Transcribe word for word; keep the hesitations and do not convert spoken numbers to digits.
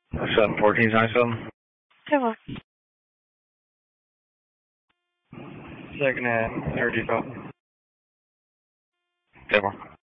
seven fourteen nine seven. ten four. Second hand, energy phone. ten four.